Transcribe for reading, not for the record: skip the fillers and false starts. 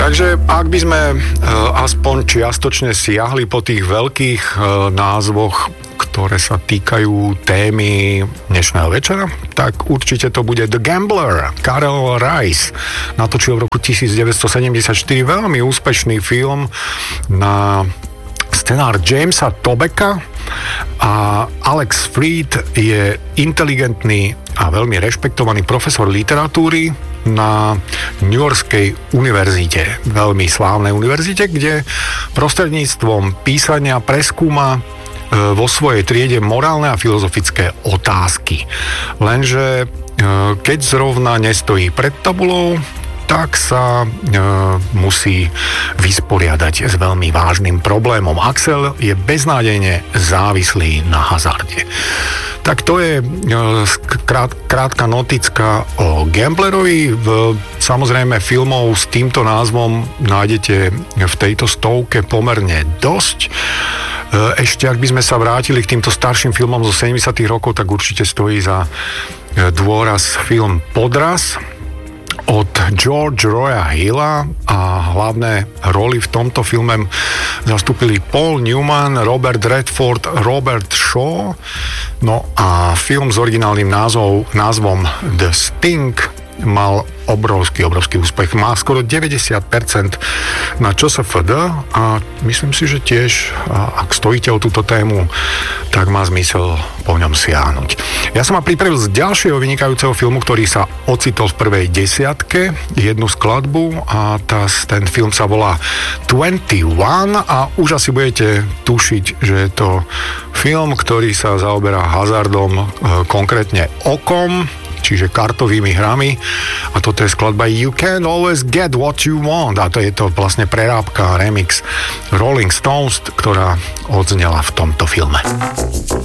Takže ak by sme aspoň čiastočne siahli po tých veľkých názvoch, ktoré sa týkajú témy dnešného večera, tak určite to bude The Gambler. Karel Reisz natočil v roku 1974 veľmi úspešný film na scenár Jamesa Tobacka a Alex Freed je inteligentný a veľmi rešpektovaný profesor literatúry na New Yorkskej univerzite, veľmi slávnej univerzite, kde prostredníctvom písania preskúma vo svojej triede morálne a filozofické otázky. Lenže keď zrovna nestojí pred tabulou, tak sa musí vysporiadať s veľmi vážnym problémom. Axel je beznádejne závislý na hazarde. Tak to je krátka notická o Gamblerovi. Samozrejme filmov s týmto názvom nájdete v tejto stovke pomerne dosť. Ešte, ak by sme sa vrátili k týmto starším filmom zo 70. rokov, tak určite stojí za dôraz film Podraz od George Roya Hilla a hlavné roli v tomto filme zastúpili Paul Newman, Robert Redford, Robert Shaw. No a film s originálnym názvom The Sting mal obrovský úspech. Má skoro 90% na ČSFD a myslím si, že tiež, ak stojíte o túto tému, tak má zmysel po ňom siahnuť. Ja som ma pripravil z ďalšieho vynikajúceho filmu, ktorý sa ocitol v prvej desiatke, jednu skladbu a ten film sa volá 21 a už asi budete tušiť, že je to film, ktorý sa zaoberá hazardom, konkrétne okom, čiže kartovými hrami a toto je skladba You Can't Always Get What You Want a to je to vlastne prerábka, remix Rolling Stones, ktorá odznela v tomto filme.